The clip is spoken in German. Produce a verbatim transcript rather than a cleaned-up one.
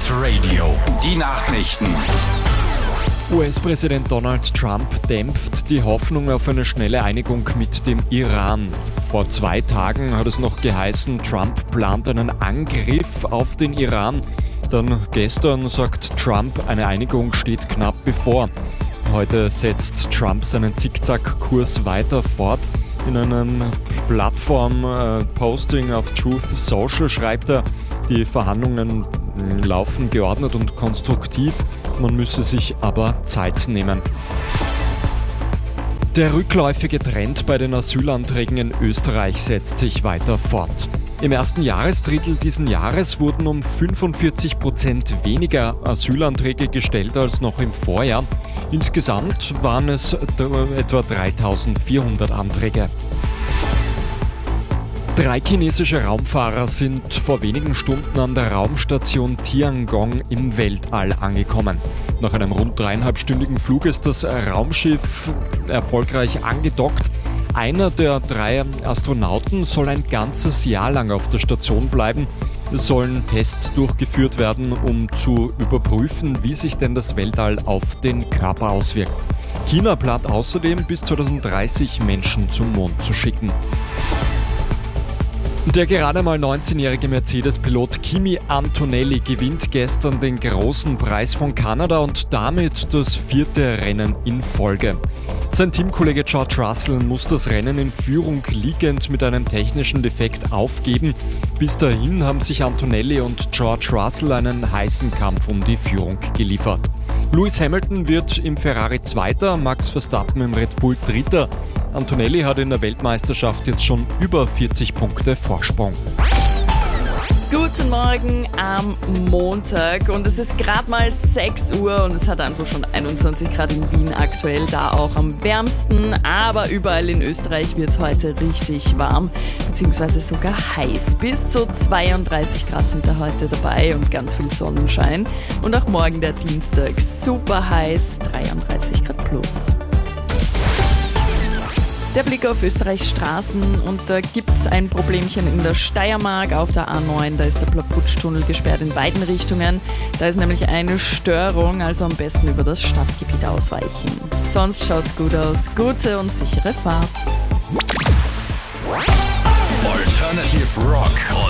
Hit Radio. Die Nachrichten. U S-Präsident Donald Trump dämpft die Hoffnung auf eine schnelle Einigung mit dem Iran. Vor zwei Tagen hat es noch geheißen, Trump plant einen Angriff auf den Iran. Dann gestern sagt Trump, eine Einigung steht knapp bevor. Heute setzt Trump seinen Zickzack-Kurs weiter fort. In einem Plattform-Posting auf Truth Social schreibt er, die Verhandlungen laufen geordnet und konstruktiv, man müsse sich aber Zeit nehmen. Der rückläufige Trend bei den Asylanträgen in Österreich setzt sich weiter fort. Im ersten Jahresdrittel diesen Jahres wurden um fünfundvierzig Prozent weniger Asylanträge gestellt als noch im Vorjahr. Insgesamt waren es etwa dreitausendvierhundert Anträge. Drei chinesische Raumfahrer sind vor wenigen Stunden an der Raumstation Tiangong im Weltall angekommen. Nach einem rund dreieinhalbstündigen Flug ist das Raumschiff erfolgreich angedockt. Einer der drei Astronauten soll ein ganzes Jahr lang auf der Station bleiben. Es sollen Tests durchgeführt werden, um zu überprüfen, wie sich denn das Weltall auf den Körper auswirkt. China plant außerdem, bis zweitausenddreißig Menschen zum Mond zu schicken. Der gerade mal neunzehnjährige Mercedes-Pilot Kimi Antonelli gewinnt gestern den großen Preis von Kanada und damit das vierte Rennen in Folge. Sein Teamkollege George Russell muss das Rennen in Führung liegend mit einem technischen Defekt aufgeben. Bis dahin haben sich Antonelli und George Russell einen heißen Kampf um die Führung geliefert. Lewis Hamilton wird im Ferrari Zweiter, Max Verstappen im Red Bull Dritter. Antonelli hat in der Weltmeisterschaft jetzt schon über vierzig Punkte Vorsprung. Guten Morgen am Montag und es ist gerade mal sechs Uhr und es hat einfach schon einundzwanzig Grad in Wien aktuell, da auch am wärmsten, aber überall in Österreich wird es heute richtig warm, beziehungsweise sogar heiß. Bis zu zweiunddreißig Grad sind da heute dabei und ganz viel Sonnenschein und auch morgen der Dienstag super heiß, dreiunddreißig Grad plus. Der Blick auf Österreichs Straßen und da gibt es ein Problemchen in der Steiermark auf der A neun, da ist der Plaputschtunnel gesperrt in beiden Richtungen. Da ist nämlich eine Störung, also am besten über das Stadtgebiet ausweichen. Sonst schaut's gut aus, gute und sichere Fahrt. Alternative Rock.